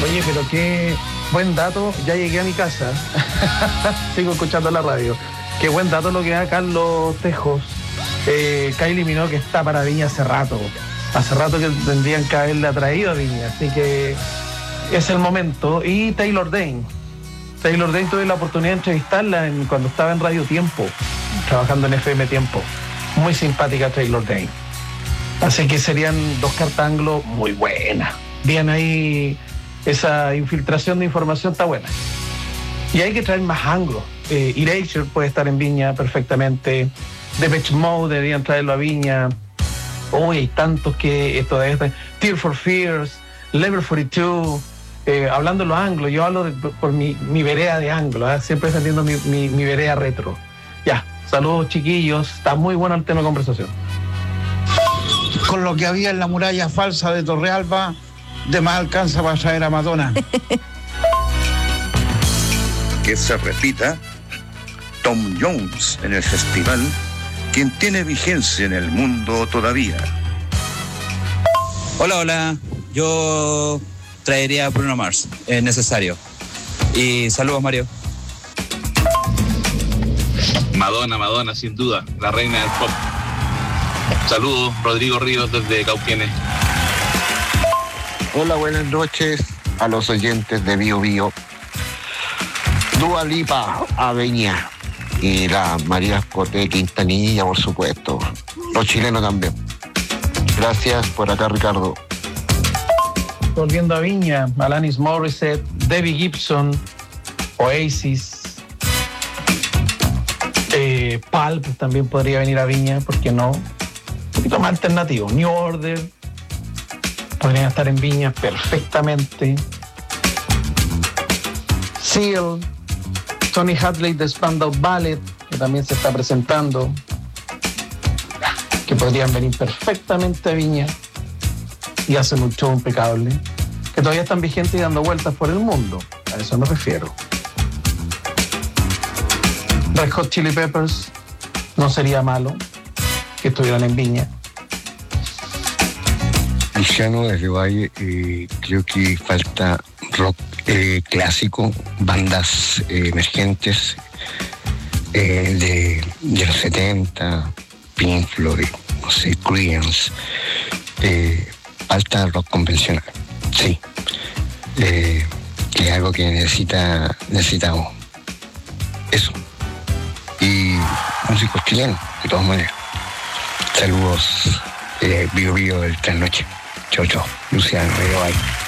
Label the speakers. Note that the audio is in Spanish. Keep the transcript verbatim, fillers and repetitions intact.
Speaker 1: Oye, pero qué buen dato. Ya llegué a mi casa. Sigo escuchando la radio. Qué buen dato lo que da Carlos Tejos. Eh, Kylie Minogue está para Viña hace rato. Hace rato que tendrían que haberle atraído a Viña. Así que es el momento. Y Taylor Dayne. Taylor Dayne tuve la oportunidad de entrevistarla en, cuando estaba en Radio Tiempo, trabajando en F M Tiempo. Muy simpática Taylor Dayne. Así que serían dos cartas anglo muy buenas. Bien ahí, esa infiltración de información está buena. Y hay que traer más anglo. Eh, Erasure puede estar en Viña perfectamente. Depeche Mode deberían traerlo a Viña. Uy, hay tantos que esto de este. Tears for Fears, Level cuarenta y dos. Eh, hablando de los anglos, yo hablo de, por mi, mi vereda de anglo, ¿eh? Siempre saliendo mi, mi, mi vereda retro. Ya, saludos chiquillos, está muy bueno el tema de conversación.
Speaker 2: Con lo que había en la muralla falsa de Torrealba, de más alcanza para traer a Madonna.
Speaker 3: Que se repita, Tom Jones en el festival, quien tiene vigencia en el mundo todavía.
Speaker 4: Hola, hola, yo traería a Bruno Mars, es necesario. Y saludos, Mario.
Speaker 5: Madonna, Madonna, sin duda, la reina del pop. Saludos, Rodrigo Ríos desde Cauquenes.
Speaker 6: Hola, buenas noches a los oyentes de Bio Bio. Dua Lipa a Viña y la María Escote Quintanilla, por supuesto. Los chilenos también. Gracias por acá, Ricardo.
Speaker 1: Volviendo a Viña, Alanis Morissette, Debbie Gibson, Oasis, eh, Pulp también podría venir a Viña, ¿por qué no? Un poquito más alternativo. New Order podrían estar en Viña perfectamente. Seal, Tony Hadley de Spandau Ballet, que también se está presentando, que podrían venir perfectamente a Viña y hacen un show impecable, que todavía están vigentes y dando vueltas por el mundo. A eso me refiero. Red Hot Chili Peppers no sería malo que estuvieran en Viña.
Speaker 6: Luciano desde Valle, eh, creo que falta rock eh, clásico, bandas eh, emergentes eh, de, de los setenta, Pink Floyd, no sé, Creedence. Eh, falta rock convencional, sí. Eh, que es algo que necesita, necesitamos. Eso. Y músicos chilenos, de todas maneras. Saludos, eh, Bio Bio del Trasnoche. Chau, chau. Luciano, bye.